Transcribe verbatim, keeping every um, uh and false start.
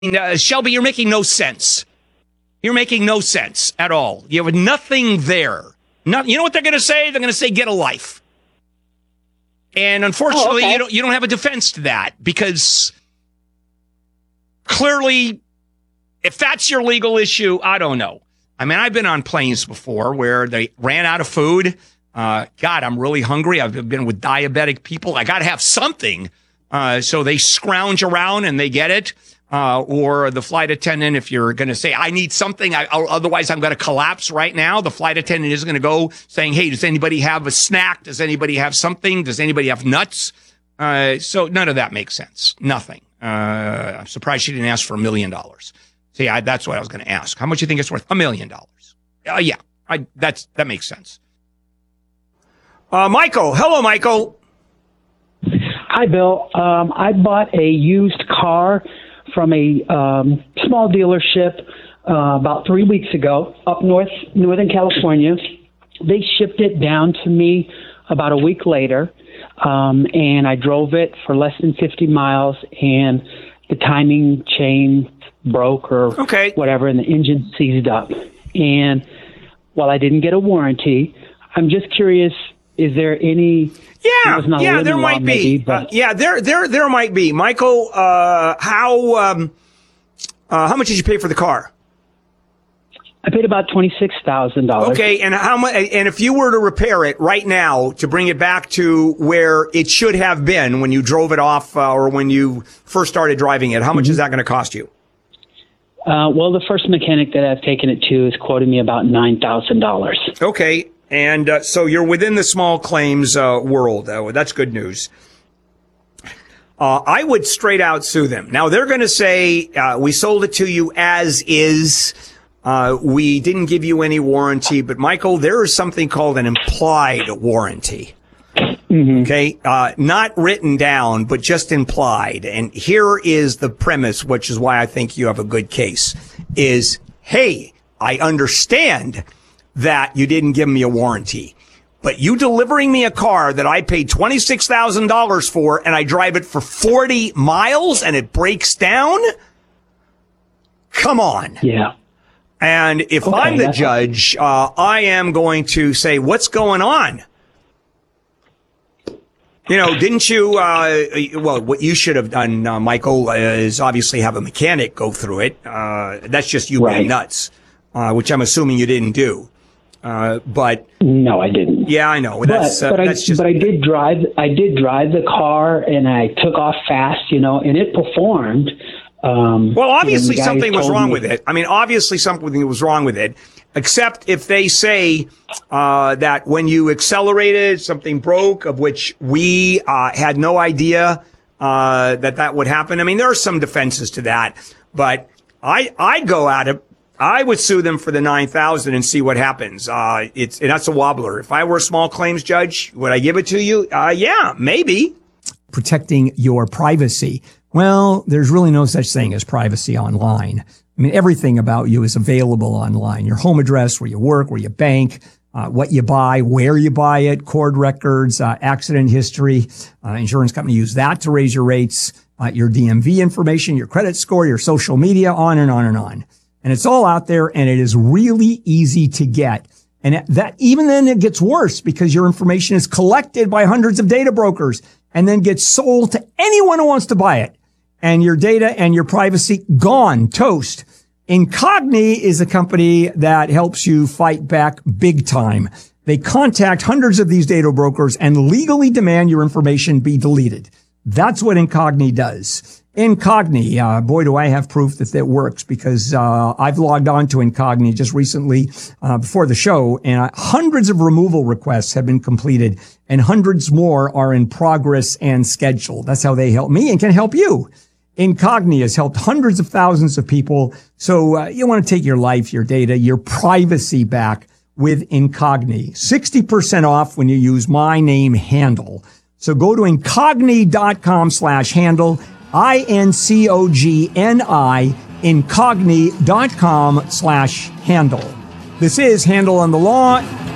Uh, Shelby, you're making no sense. You're making no sense at all. You have nothing there. Not, you know what they're going to say? They're going to say, get a life. And unfortunately, oh, okay. you don't you don't have a defense to that, because clearly, if that's your legal issue, I don't know. I mean, I've been on planes before where they ran out of food. Uh, God, I'm really hungry. I've been with diabetic people. I got to have something. Uh, so they scrounge around and they get it. Uh, or the flight attendant, if you're going to say, I need something, I, otherwise I'm going to collapse right now, the flight attendant is going to go saying, hey, does anybody have a snack? Does anybody have something? Does anybody have nuts? Uh, so none of that makes sense. Nothing. Uh, I'm surprised she didn't ask for a million dollars. See, I, that's what I was going to ask. How much do you think it's worth? A million dollars. Uh, yeah, I, that's, that makes sense. Uh, Michael. Hello, Michael. Hi, Bill. Um, I bought a used car from a um, small dealership uh, about three weeks ago up north, Northern California. They shipped it down to me about a week later, um, and I drove it for less than fifty miles, and the timing chain broke or okay. whatever, and the engine seized up. And while I didn't get a warranty, I'm just curious, is there any... Yeah, yeah, there might maybe, be. Uh, yeah, there, there, there might be. Michael, uh, how, um, uh, how much did you pay for the car? I paid about twenty-six thousand dollars. Okay, and how much? And if you were to repair it right now to bring it back to where it should have been when you drove it off, uh, or when you first started driving it, how much mm-hmm. is that going to cost you? Uh, well, the first mechanic that I've taken it to is quoting me about nine thousand dollars. Okay. And uh, so you're within the small claims uh, world. Uh, that's good news. Uh, I would straight out sue them. Now, they're going to say, uh, we sold it to you as is. Uh, we didn't give you any warranty. But, Michael, there is something called an implied warranty. Mm-hmm. Okay? Uh, not written down, but just implied. And here is the premise, which is why I think you have a good case, is, hey, I understand that you didn't give me a warranty, but you delivering me a car that I paid twenty-six thousand dollars for and I drive it for forty miles and it breaks down? Come on. Yeah. And if okay, I'm the judge, uh, I am going to say, what's going on? You know, didn't you, uh, well, what you should have done, uh, Michael, uh, is obviously have a mechanic go through it. Uh, that's just you right. being nuts, uh, which I'm assuming you didn't do. Uh, but no, I didn't. Yeah, I know. But, that's, uh, but, that's I, just, but I did drive, I did drive the car and I took off fast, you know, and it performed. Um, well, obviously something was wrong me. with it. I mean, obviously something was wrong with it, except if they say, uh, that when you accelerated, something broke, of which we, uh, had no idea, uh, that that would happen. I mean, there are some defenses to that, but I, I'd go at it. I would sue them for the nine thousand and see what happens. Uh, it's, and that's a wobbler. If I were a small claims judge, would I give it to you? Uh, yeah, maybe. Protecting your privacy. Well, there's really no such thing as privacy online. I mean, everything about you is available online. Your home address, where you work, where you bank, uh, what you buy, where you buy it, cord records, uh, accident history. Uh, insurance company use that to raise your rates, uh, your D M V information, your credit score, your social media, on and on and on. And it's all out there, and it is really easy to get. And that, even then it gets worse because your information is collected by hundreds of data brokers and then gets sold to anyone who wants to buy it. And your data and your privacy gone, toast. Incogni is a company that helps you fight back big time. They contact hundreds of these data brokers and legally demand your information be deleted. That's what Incogni does. Incogni, uh, boy, do I have proof that that works, because uh I've logged on to Incogni just recently uh before the show, and uh, hundreds of removal requests have been completed, and hundreds more are in progress and scheduled. That's how they help me and can help you. Incogni has helped hundreds of thousands of people, so uh, you want to take your life, your data, your privacy back with Incogni. sixty percent off when you use my name, Handle. So go to incogni.com slash handle, I N C O G N I, incogni.com slash handle. This is Handle on the Law.